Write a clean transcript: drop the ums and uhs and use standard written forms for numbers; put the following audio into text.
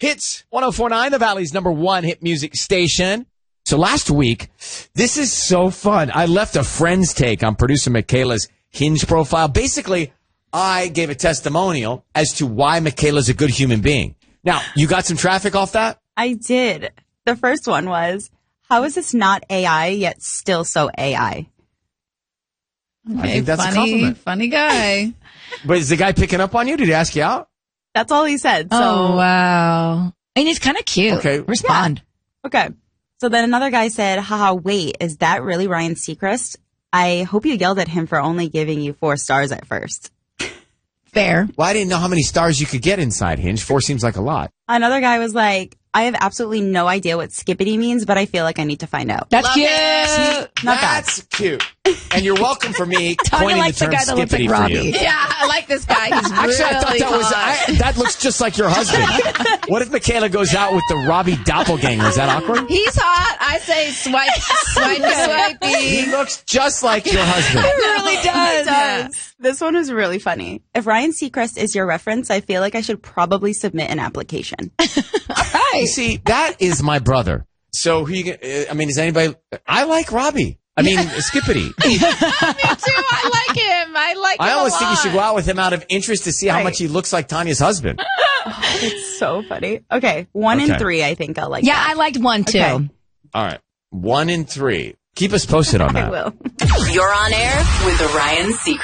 Hits 104.9, the Valley's #1 hit music station. So last week, this is so fun. I left a friend's take on producer Michaela's Hinge profile. Basically, I gave a testimonial as to why Michaela's a good human being. Now, you got some traffic off that? I did. The first one was, how is this not AI yet still so AI? Okay, I think that's a compliment. Funny guy. But is the guy picking up on you? Did he ask you out? That's all he said. So, Oh, wow. And he's kind of cute. Okay. Respond. okay. So then another guy said, haha, wait, is that really Ryan Seacrest? I hope you yelled at him for only giving you 4 stars at first. Fair. Well, I didn't know how many stars you could get inside Hinge. 4 seems like a lot. Another guy was like, I have absolutely no idea what skippity means, but I feel like I need to find out. That's Love cute. Not bad. That's cute. And you're welcome for me Tanya coining the likes the term guy that looks like skippity for Robbie. you. Yeah, I like this guy. He's Actually, really I thought hot. that looks just like your husband. What if Michaela goes out with the Robbie doppelganger? Is that awkward? He's hot. I say swipey. He looks just like your husband. It really does. It does. This one was really funny. If Ryan Seacrest is your reference, I feel like I should probably submit an application. You see, that is my brother. So is anybody? I like Robbie. I mean, Skippity. Me too. I like him. I almost think you should go out with him out of interest to see how Right. much he looks like Tanya's husband. It's so funny. Okay, 1 and Okay. 3, I think I'll like Yeah, that. I liked 1 too. Okay. All right. 1 and 3. Keep us posted on that. I will. You're on air with the Ryan Seacrest